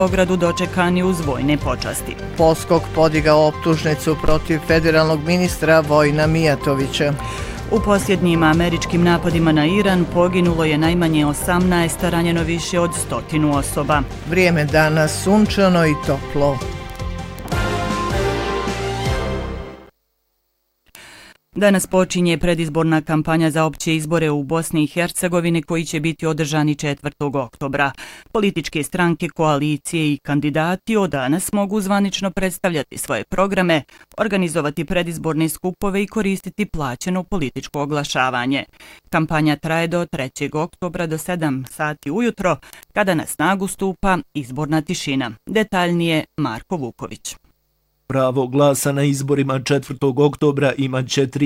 Beogradu dočekani uz vojne počasti. Poskok podigao optužnicu protiv federalnog ministra Vojina Mijatovića. U posljednjim američkim napadima na Iran poginulo je najmanje 18, a ranjeno više od 100 osoba. Vrijeme danas sunčano i toplo. Danas počinje predizborna kampanja za opće izbore u Bosni i Hercegovini koji će biti održani 4. oktobra. Političke stranke, koalicije i kandidati od danas mogu zvanično predstavljati svoje programe, organizovati predizborne skupove i koristiti plaćeno političko oglašavanje. Kampanja traje do 3. oktobra do 7 sati ujutro, kada na snagu stupa izborna tišina. Detaljnije Marko Vuković. Pravo glasa na izborima 4. oktobra ima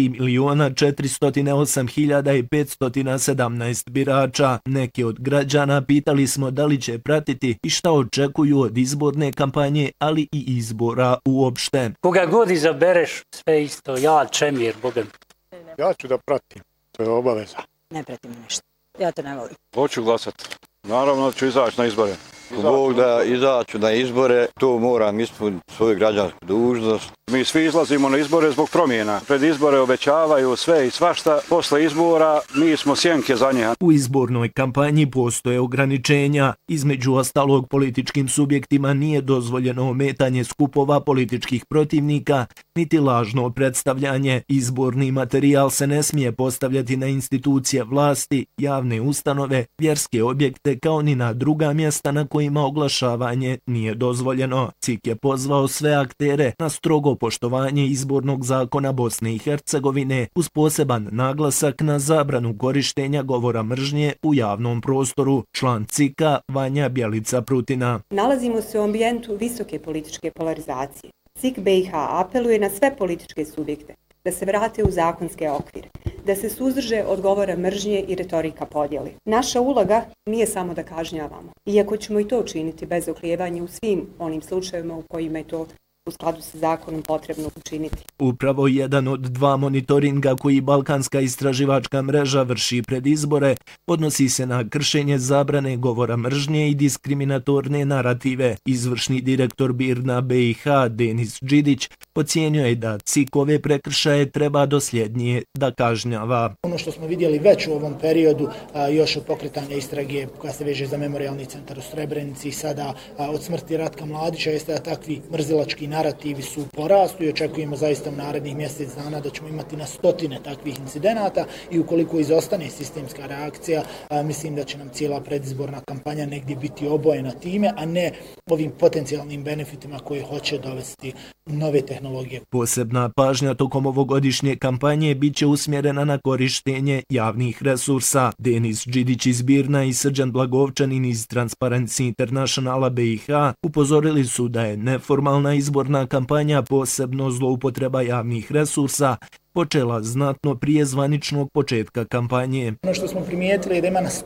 4.408.517 birača. Neki od građana pitali smo da li će pratiti i šta očekuju od izborne kampanje, ali i izbora uopšte. Koga god izabereš, sve isto. Ja, Čemir, Bogem. Ja ću da pratim, to je obaveza. Ne pratim ništa, ja to ne volim. Hoću glasati. Naravno ću izaći na izbore. Bog da izaću na izbore, to moram ispuniti svoju građansku dužnost. Mi svi izlazimo na izbore zbog promjena. Pred izbore obećavaju sve i svašta. Posle izbora mi smo sjenke za njih. U izbornoj kampanji postoje ograničenja. Između ostalog, političkim subjektima nije dozvoljeno ometanje skupova političkih protivnika, niti lažno predstavljanje. Izborni materijal se ne smije postavljati na institucije vlasti, javne ustanove, vjerske objekte kao ni na druga mjesta na kojima oglašavanje nije dozvoljeno. CIK je pozvao sve aktere na strogo poštovanje izbornog zakona Bosne i Hercegovine uz poseban naglasak na zabranu korištenja govora mržnje u javnom prostoru. Član CIK-a Vanja Bjelica-Prutina. Nalazimo se u ambijentu visoke političke polarizacije. CIK BiH apeluje na sve političke subjekte da se vrate u zakonske okvire, da se suzdrže od govora mržnje i retorika podjeli. Naša uloga nije samo da kažnjavamo, iako ćemo i to učiniti bez oklijevanja u svim onim slučajevima u kojima je to u skladu sa zakonom potrebno učiniti. Upravo jedan od 2 monitoringa koji Balkanska istraživačka mreža vrši pred izbore odnosi se na kršenje zabrane govora mržnje i diskriminatorne narative. Izvršni direktor BIRN-a BiH Denis Đidić ocijenio je da CIK ove prekršaje treba dosljednije da kažnjava. Ono što smo vidjeli već u ovom periodu, još od pokretanja istrage koja se veže za memorijalni centar u Srebrenici, sada od smrti Ratka Mladića, jeste da takvi mrzilački narativi su u porastu i očekujemo zaista u narednih mjesec dana da ćemo imati na stotine takvih incidenata i ukoliko izostane sistemska reakcija, mislim da će nam cijela predizborna kampanja negdje biti obojena time, a ne ovim potencijalnim benefitima koje hoće dovesti nove tehnologije. Posebna pažnja tokom ovogodišnje kampanje bit će usmjerena na korištenje javnih resursa. Denis Đidić iz BIRN-a i Srđan Blagovčanin iz Transparency Internationala BiH upozorili su da je neformalna izborna kampanja, posebno zloupotreba javnih resursa, počela znatno prije zvaničnog početka kampanje. Ono što smo primijetili je da ima na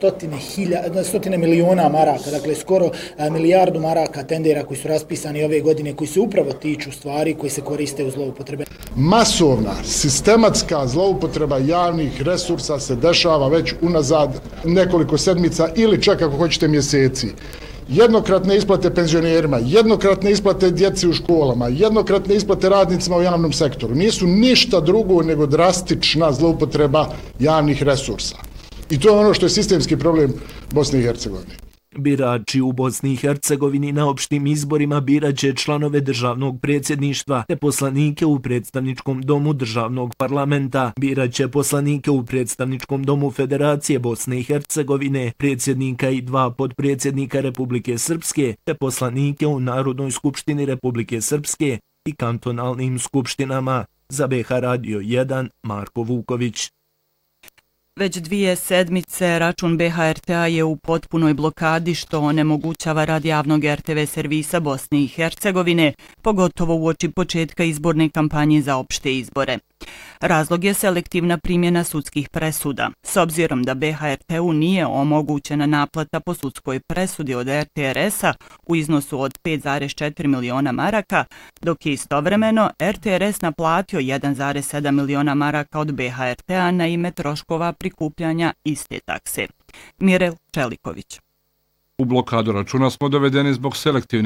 stotine miliona maraka, dakle skoro milijardu maraka tendera koji su raspisani ove godine, koji se upravo tiču stvari koji se koriste u zloupotrebe. Masovna, sistematska zloupotreba javnih resursa se dešava već unazad nekoliko sedmica ili čak ako hoćete mjeseci. Jednokratne isplate penzionerima, jednokratne isplate djeci u školama, jednokratne isplate radnicima u javnom sektoru nisu ništa drugo nego drastična zloupotreba javnih resursa. I to je ono što je sistemski problem Bosne i Hercegovine. Birači u Bosni i Hercegovini na opštim izborima biraće članove državnog predsjedništva te poslanike u predstavničkom domu državnog parlamenta. Biraće poslanike u predstavničkom domu Federacije Bosne i Hercegovine, predsjednika i 2 potpredsjednika Republike Srpske te poslanike u Narodnoj skupštini Republike Srpske i kantonalnim skupštinama. Za BiH Radio 1 Marko Vuković. Već 2 sedmice račun BHRTA je u potpunoj blokadi što onemogućava rad javnog RTV servisa Bosne i Hercegovine, pogotovo uoči početka izborne kampanje za opšte izbore. Razlog je selektivna primjena sudskih presuda. S obzirom da BHRT-u nije omogućena naplata po sudskoj presudi od RTRS-a u iznosu od 5,4 miliona maraka, dok je istovremeno RTRS naplatio 1,7 miliona maraka od BHRT-a na ime troškova prikupljanja iste takse. Mirel Čeliković. U blokadu računa smo dovedeni zbog selektivne